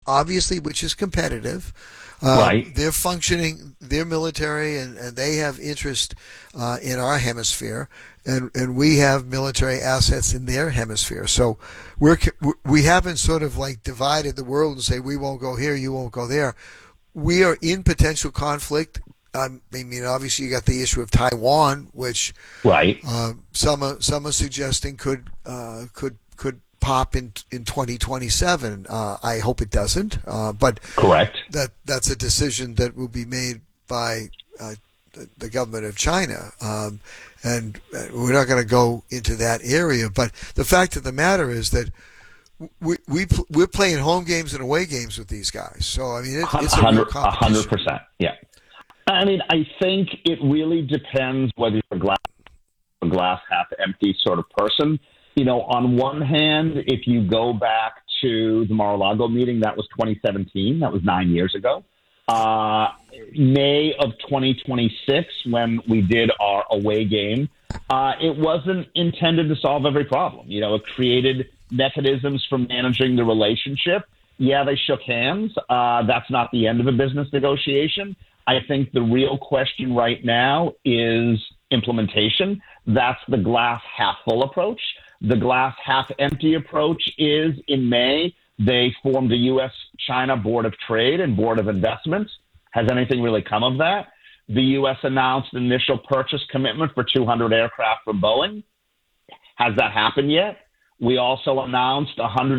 obviously, which is competitive. Right. They're functioning, they're military, and they have interest in our hemisphere, and we have military assets in their hemisphere. So we haven't sort of like divided the world and say we won't go here, you won't go there. We are in potential conflict. I mean, obviously, you got the issue of Taiwan, which Right. some are suggesting could pop in 2027. I hope it doesn't, but Correct. that's a decision that will be made by the government of China, and we're not going to go into that area. But the fact of the matter is that we're playing home games and away games with these guys. So I mean, it's a real competition. 100%. Yeah. I mean, I think it really depends whether you're a glass half empty sort of person. You know, on one hand, if you go back to the Mar-a-Lago meeting, that was 2017. That was 9 years ago. May of 2026, when we did our away game, it wasn't intended to solve every problem. You know, it created mechanisms for managing the relationship. Yeah, they shook hands. That's not the end of a business negotiation. I think the real question right now is implementation. That's the glass half full approach. The glass half empty approach is in May, they formed a U.S.-China Board of Trade and Board of Investments. Has anything really come of that? The U.S. announced an initial purchase commitment for 200 aircraft from Boeing. Has that happened yet? We also announced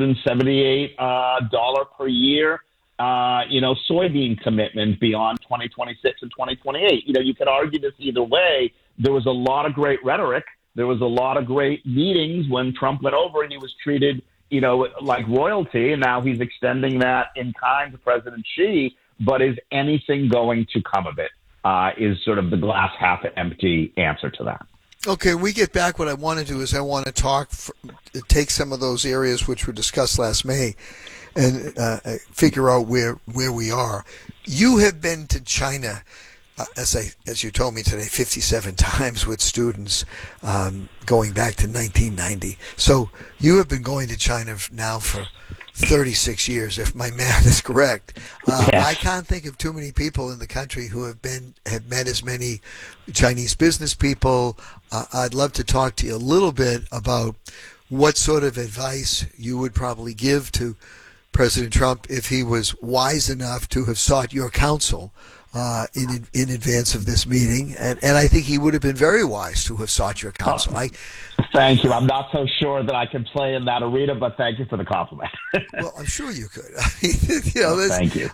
$178 per year soybean commitment beyond 2026 and 2028. You know, you could argue this either way. There was a lot of great rhetoric. There was a lot of great meetings when Trump went over and he was treated, you know, like royalty. And now he's extending that in kind to President Xi. But is anything going to come of it? Is sort of the glass half empty answer to that. Okay, we get back. What I want to do is I want to take some of those areas which were discussed last May and figure out where we are. You have been to China, as you told me today, 57 times with students going back to 1990. So you have been going to China now for 36 years, if my math is correct. Yes. I can't think of too many people in the country who have met as many Chinese business people. I'd love to talk to you a little bit about what sort of advice you would probably give to President Trump if he was wise enough to have sought your counsel in advance of this meeting, and I think he would have been very wise to have sought your counsel. Thank you. I'm not so sure that I can play in that arena, but thank you for the compliment. Well, I'm sure you could. Thank you.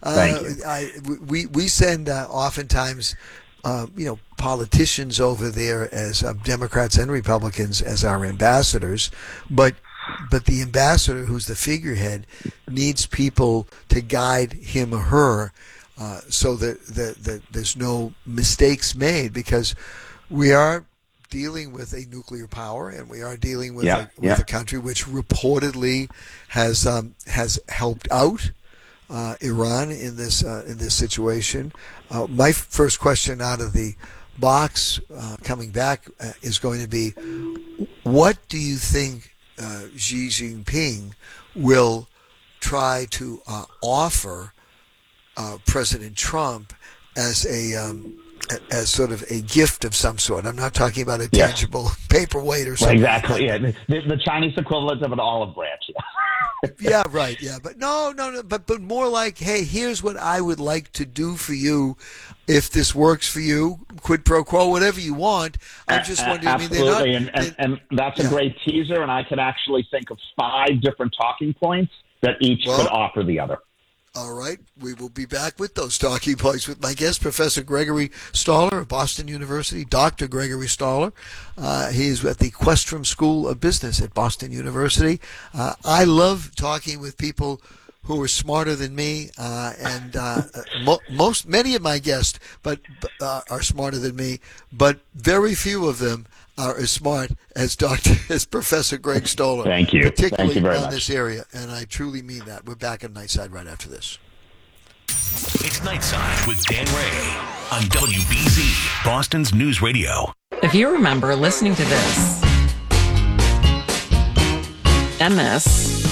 We send oftentimes, politicians over there as Democrats and Republicans as our ambassadors, but the ambassador, who's the figurehead, needs people to guide him or her so that there's no mistakes made, because we are dealing with a nuclear power, and we are dealing with a country which reportedly has helped out Iran in this situation. My first question out of the box coming back is going to be, what do you think Xi Jinping will try to offer President Trump as sort of a gift of some sort? I'm not talking about a tangible paperweight or something. Exactly. Yeah, the Chinese equivalent of an olive branch. Yeah, right. Yeah, but no. But more like, hey, here's what I would like to do for you. If this works for you, quid pro quo, whatever you want. I'm just wondering. Absolutely, and that's a great teaser. And I can actually think of 5 different talking points that each could offer the other. All right. We will be back with those talking points with my guest, Professor Gregory Stahler of Boston University, Dr. Gregory Stahler. He is at the Questrom School of Business at Boston University. I love talking with people who are smarter than me, and many of my guests are smarter than me, but very few of them are as smart as Professor Greg Stahler. Thank you. Particularly Thank you very on much. This area, and I truly mean that. We're back on Nightside right after this. It's Nightside with Dan Ray on WBZ, Boston's News Radio. If you remember listening to this and this